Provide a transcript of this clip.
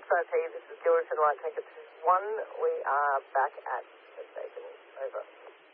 XRP, this is Gilberton, right, take it 1. We are back at the station. Over.